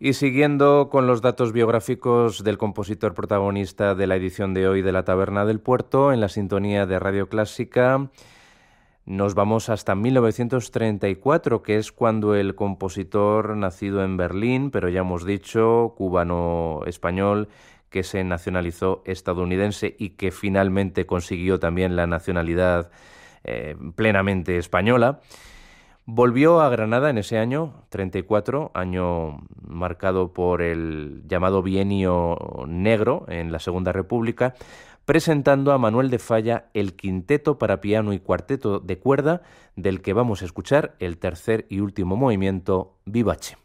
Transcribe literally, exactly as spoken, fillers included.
Y siguiendo con los datos biográficos del compositor protagonista de la edición de hoy de La Taberna del Puerto, en la sintonía de Radio Clásica, nos vamos hasta mil novecientos treinta y cuatro, que es cuando el compositor, nacido en Berlín, pero ya hemos dicho, cubano-español, que se nacionalizó estadounidense y que finalmente consiguió también la nacionalidad eh, plenamente española, volvió a Granada en ese año, treinta y cuatro, año marcado por el llamado Bienio Negro en la Segunda República, presentando a Manuel de Falla el quinteto para piano y cuarteto de cuerda, del que vamos a escuchar el tercer y último movimiento, Vivace.